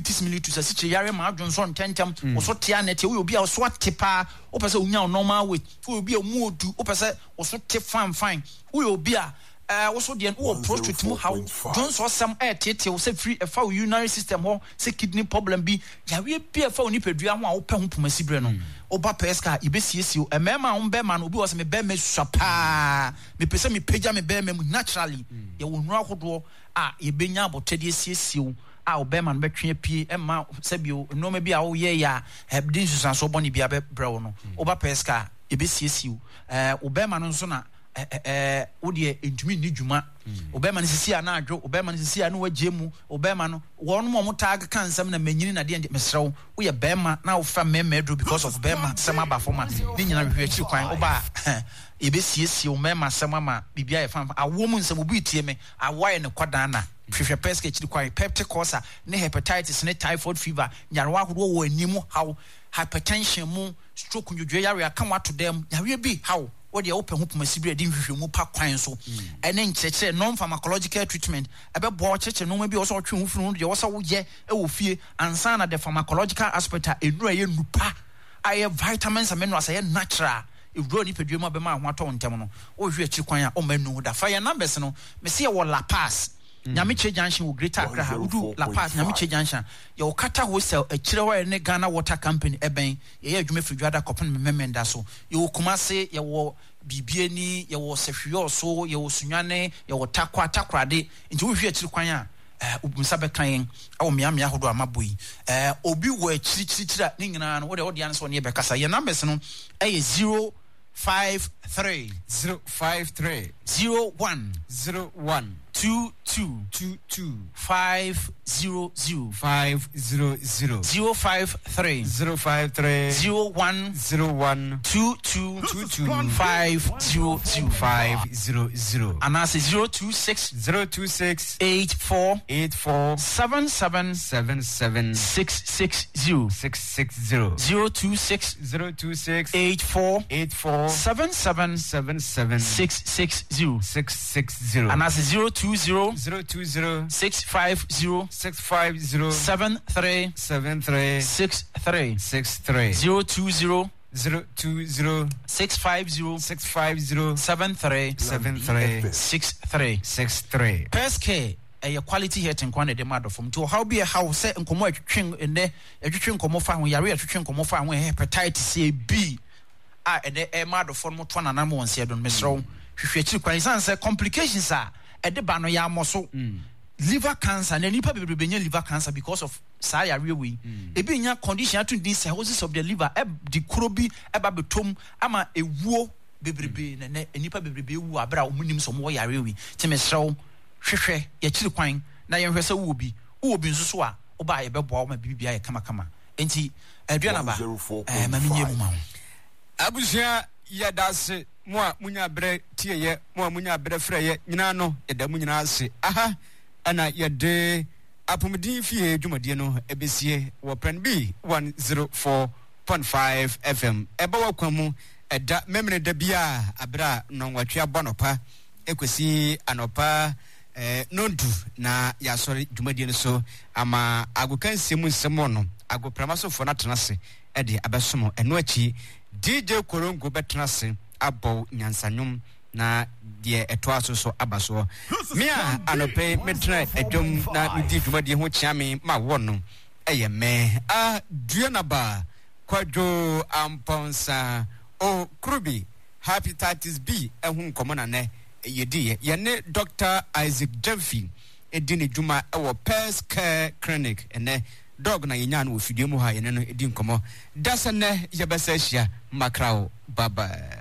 mitis militus asiche yare ma adwonso ntentem wo so te anete wo obi a so atepa wo pese unya normal weight wo obi a mu odu wo pese wo so te fine wo obi a wo so de wo prostate mu how dwonso sam tete wo se free fa urinary system ho se kidney problem bi yawe bi fa oni pedua ho a wo pe ho pomasibre no oba peska ibesiesio emema wo be ma no obi wo se me be me swapa me pese me pagya me be me naturally ye wo nura hodo a ye benya abotade esiesio a obema no betwe pie ema sabio no ma bi a wo ye ya hebdin susanso boni bia be brewo no oba peska ibesiesio obema no nso na wode entumi ni dwuma obema no sisi ana adwo obema no sisi ana wagemu obema no won mo tag kansam na manyini na de mesrew wo ye bema na wo fa memedro because of bema sema ba forma ni nyina hwe chi kwan oba ebesiesie o mema sema ma bibia ye fa awom nsem obi tie me awaye ne kwadan na hwehwe peska chi kwan peptic ulcer ne hepatitis ne typhoid fever nyarwa ahodo wo animu how hypertension mu stroke ndwodwe yare aka wato dem yare bi how what the open hope masibri din hwehwemu pa kwan so ene nkyekye non pharmacological treatment ebebo kyekye no ma bi oso otwe hufunu de wosa wo ye e wo fie ansa na the pharmacological aspect enu aye nupa aye vitamins and minerals aye natural ewuro ni pedwemu abema ho ato ntem no wo hwe akyi kwan a o manu da fa ye numbers no me se ye wo La Paz Nyamiche Junction wo Greater Accra udu La Paz Nyamiche Junction ye wo kata hostel akire ho ne Ghana Water Company eben ye adwuma fridwada kopon memenda so ye wo Kumase ye wo bibieni ye wo sehwe so ye wo sunwane ye wo takwade nti wo hwe akiri kwan a ubunsa bekan awo miamia hodo amaboi obi wo akiri ni nyina no wo de odian so ne be kasa ye numbers no eye 053 01 22 500 053 01 22 500 and that's 026 84 77 660 026 84 77 660 and that's 020 650 73 63 020 650 73 63 Peske a quality hit and quantity matter from to how be a house set and come atwetwen ene atwetwen komo fa ho yare atwetwen komo fa ho hepatitis A B and a matter for mo twana na mo onse don mesro hwehwe chi kwan san say complications are edeba no ya moso liver cancer na nipa bebrebe nya liver cancer because of saa yare we ebi nya condition to this cirrhosis of the liver the krobi eba betom ama ewuo bebrebe na nipa bebrebe ewu abra omunim so mo yare we temesrew hwehwe ya chiri kwan na ye hwese wo obi nso so a oba ye beboa ma bibia ye kama enti aduana ba ma menye mu ma abusia ya dase mo munya bre tie ye mo munya bre frɛ ye nyina no eda mu nyina ase aha ana ye de apomdin fie dwumadie no ebesie wo pren B 104.5 FM eba wakwamu eda memene da bia abra no watwe abonopa ekwesi anopa nondu na ya sori dwumadie no so ama agokansemu nsemo no agopramasofo na tenase ede abesomo eno achi DJ Korongo betenase abo nyansanyum na de etoaso so abaso mia anope metra edom na ndi dwumadie ho chiame ma wono eye me duana ba kwadwo amponsa o krubi hepatitis B ehun komona ne yedi ye ne Dr. Isaac Jemfi edini dwuma ewo Pest Care Clinic ene dog na yenya no ofidie mu ha ye ne no edin komo dasa ne yebesa hia makrao baba